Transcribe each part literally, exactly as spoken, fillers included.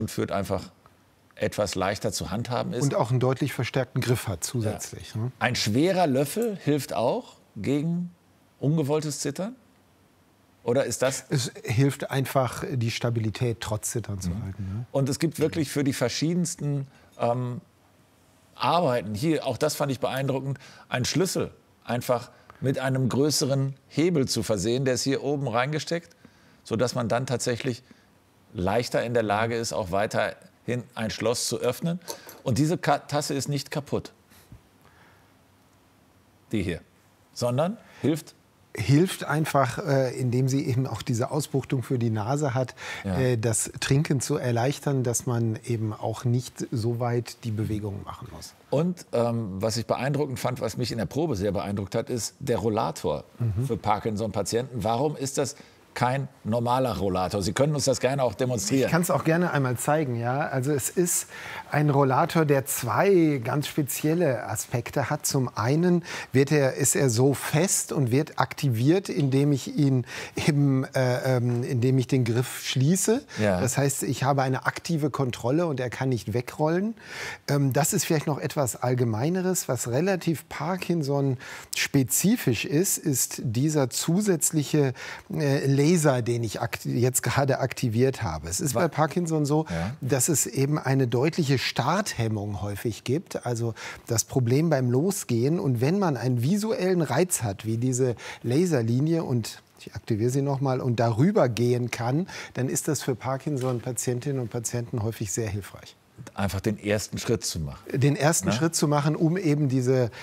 und führt einfach etwas leichter zu handhaben ist. Und auch einen deutlich verstärkten Griff hat zusätzlich. Ja. Ein schwerer Löffel hilft auch gegen ungewolltes Zittern? Oder ist das... Es hilft einfach, die Stabilität trotz Zittern zu mhm. halten. Ja. Und es gibt wirklich für die verschiedensten ähm, Arbeiten, hier, auch das fand ich beeindruckend, einen Schlüssel einfach mit einem größeren Hebel zu versehen. Der ist hier oben reingesteckt, sodass man dann tatsächlich leichter in der Lage ist, auch weiterhin ein Schloss zu öffnen. Und diese Tasse ist nicht kaputt, die hier, sondern hilft... Hilft einfach, äh, indem sie eben auch diese Ausbuchtung für die Nase hat, ja. äh, das Trinken zu erleichtern, dass man eben auch nicht so weit die Bewegungen machen muss. Und ähm, was ich beeindruckend fand, was mich in der Probe sehr beeindruckt hat, ist der Rollator mhm. für Parkinson-Patienten. Warum ist das kein normaler Rollator? Sie können uns das gerne auch demonstrieren. Ich kann es auch gerne einmal zeigen. Ja? Also es ist ein Rollator, der zwei ganz spezielle Aspekte hat. Zum einen wird er, ist er so fest und wird aktiviert, indem ich ihn eben, äh, ähm, indem ich den Griff schließe. Ja. Das heißt, ich habe eine aktive Kontrolle und er kann nicht wegrollen. Ähm, das ist vielleicht noch etwas Allgemeineres. Was relativ Parkinson-spezifisch ist, ist dieser zusätzliche äh, Laser, den ich jetzt gerade aktiviert habe. Es ist bei Parkinson so, ja. dass es eben eine deutliche Starthemmung häufig gibt. Also das Problem beim Losgehen. Und wenn man einen visuellen Reiz hat, wie diese Laserlinie, und ich aktiviere sie nochmal, und darüber gehen kann, dann ist das für Parkinson-Patientinnen und Patienten häufig sehr hilfreich. Einfach den ersten Schritt zu machen. Den ersten Na? Schritt zu machen, um eben diese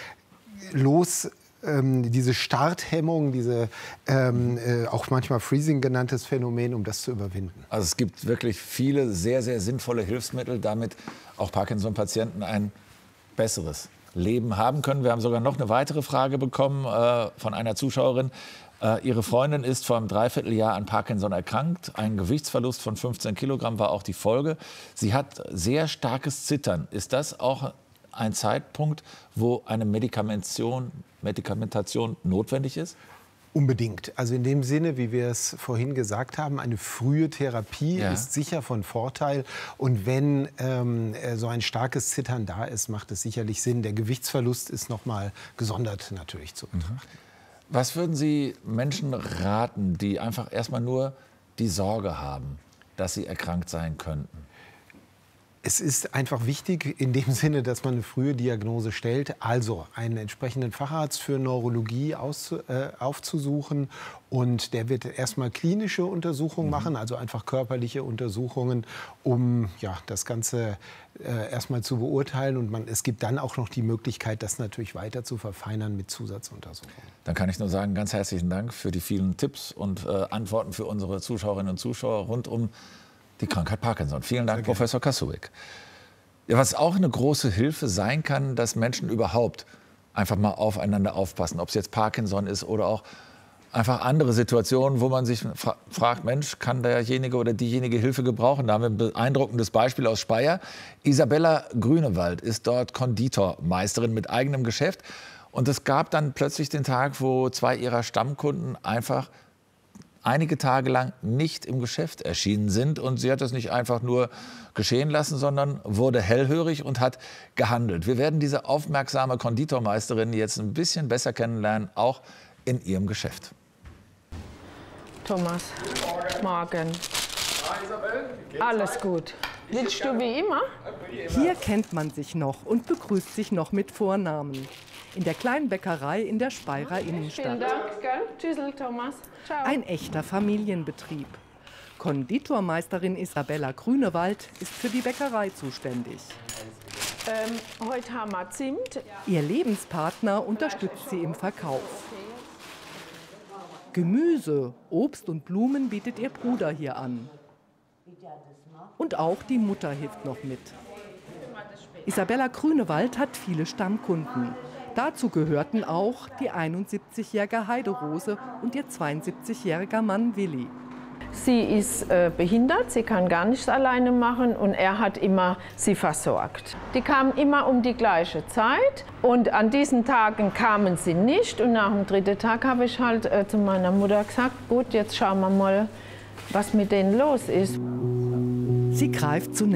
Los Ähm, diese Starthemmung, diese ähm, äh, auch manchmal Freezing genanntes Phänomen, um das zu überwinden. Also es gibt wirklich viele sehr, sehr sinnvolle Hilfsmittel, damit auch Parkinson-Patienten ein besseres Leben haben können. Wir haben sogar noch eine weitere Frage bekommen äh, von einer Zuschauerin. Äh, ihre Freundin ist vor einem Dreivierteljahr an Parkinson erkrankt. Ein Gewichtsverlust von fünfzehn Kilogramm war auch die Folge. Sie hat sehr starkes Zittern. Ist das auch ein Zeitpunkt, wo eine Medikamentation, Medikamentation notwendig ist? Unbedingt. Also in dem Sinne, wie wir es vorhin gesagt haben, eine frühe Therapie ja. ist sicher von Vorteil. Und wenn ähm, so ein starkes Zittern da ist, macht es sicherlich Sinn. Der Gewichtsverlust ist noch mal gesondert natürlich zu betrachten. Was würden Sie Menschen raten, die einfach erstmal nur die Sorge haben, dass sie erkrankt sein könnten? Es ist einfach wichtig in dem Sinne, dass man eine frühe Diagnose stellt, also einen entsprechenden Facharzt für Neurologie aus, äh, aufzusuchen. Und der wird erstmal klinische Untersuchungen mhm. machen, also einfach körperliche Untersuchungen, um ja, das Ganze äh, erstmal zu beurteilen. Und man, es gibt dann auch noch die Möglichkeit, das natürlich weiter zu verfeinern mit Zusatzuntersuchungen. Dann kann ich nur sagen, ganz herzlichen Dank für die vielen Tipps und äh, Antworten für unsere Zuschauerinnen und Zuschauer rund um die Krankheit Parkinson. Vielen Dank, Professor Kasubek. Ja, was auch eine große Hilfe sein kann, dass Menschen überhaupt einfach mal aufeinander aufpassen, ob es jetzt Parkinson ist oder auch einfach andere Situationen, wo man sich fra fragt, Mensch, kann derjenige oder diejenige Hilfe gebrauchen? Da haben wir ein beeindruckendes Beispiel aus Speyer. Isabella Grünewald ist dort Konditormeisterin mit eigenem Geschäft. Und es gab dann plötzlich den Tag, wo zwei ihrer Stammkunden einfach einige Tage lang nicht im Geschäft erschienen sind. Und sie hat das nicht einfach nur geschehen lassen, sondern wurde hellhörig und hat gehandelt. Wir werden diese aufmerksame Konditormeisterin jetzt ein bisschen besser kennenlernen, auch in ihrem Geschäft. Thomas, morgen. Alles gut. Willst du wie immer? Hier kennt man sich noch und begrüßt sich noch mit Vornamen. In der kleinen Bäckerei in der Speyerer Innenstadt. Vielen Dank, gell? Tschüssel, Thomas. Ciao. Ein echter Familienbetrieb. Konditormeisterin Isabella Grünewald ist für die Bäckerei zuständig. Ähm, heute haben wir Zimt. Ihr Lebenspartner unterstützt sie im Verkauf. Gemüse, Obst und Blumen bietet ihr Bruder hier an. Und auch die Mutter hilft noch mit. Isabella Grünewald hat viele Stammkunden. Dazu gehörten auch die einundsiebzigjährige Heiderose und ihr zweiundsiebzigjähriger Mann Willi. Sie ist äh, behindert, sie kann gar nichts alleine machen und er hat immer sie versorgt. Die kamen immer um die gleiche Zeit und an diesen Tagen kamen sie nicht. Und nach dem dritten Tag habe ich halt äh, zu meiner Mutter gesagt, gut, jetzt schauen wir mal, was mit denen los ist. Sie greift zunächst